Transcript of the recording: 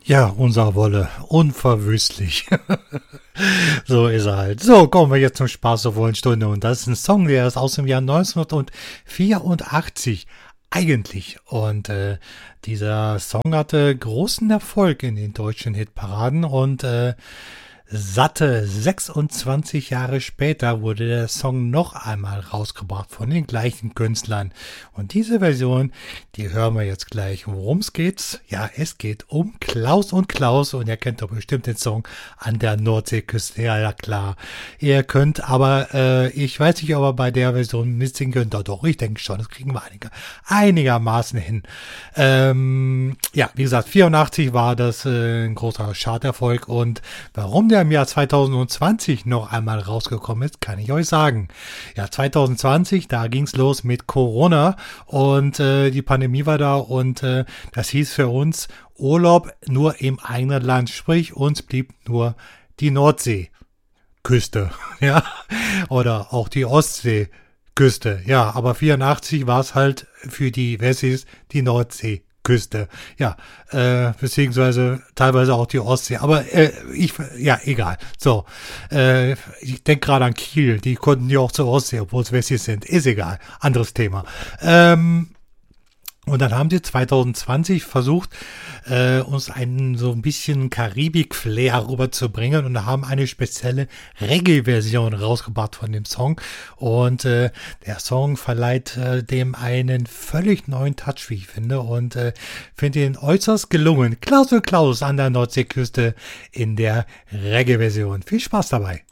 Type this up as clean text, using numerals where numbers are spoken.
Ja, unser Wolle, unverwüstlich. So ist er halt. So, kommen wir jetzt zum Spaß der vollen Stunde. Und das ist ein Song, der ist aus dem Jahr 1984 eigentlich. Und dieser Song hatte großen Erfolg in den deutschen Hitparaden und satte 26 Jahre später wurde der Song noch einmal rausgebracht von den gleichen Künstlern. Und diese Version, die hören wir jetzt gleich. Worum es geht? Ja, es geht um Klaus und Klaus. Und ihr kennt doch bestimmt den Song An der Nordseeküste. Ja, klar. Ihr könnt aber, ich weiß nicht, ob ihr bei der Version mitsingen könnt. Doch, ich denke schon. Das kriegen wir einigermaßen hin. Ja, wie gesagt, 84 war das ein großer Charterfolg. Und warum der im Jahr 2020 noch einmal rausgekommen ist, kann ich euch sagen. Ja, 2020, da ging's los mit Corona und die Pandemie war da und das hieß für uns Urlaub nur im eigenen Land, sprich uns blieb nur die Nordseeküste, ja, oder auch die Ostseeküste, ja, aber 84 war es halt für die Wessis die Nordseeküste. Ja, beziehungsweise teilweise auch die Ostsee, aber egal. So, ich denke gerade an Kiel, die konnten ja auch zur Ostsee, obwohl es Wessis sind, ist egal, anderes Thema. Und dann haben sie 2020 versucht, uns einen so ein bisschen Karibik-Flair rüberzubringen und haben eine spezielle Reggae-Version rausgebracht von dem Song. Und der Song verleiht dem einen völlig neuen Touch, wie ich finde. Und finde ihn äußerst gelungen. Klaus und Klaus an der Nordseeküste in der Reggae-Version. Viel Spaß dabei.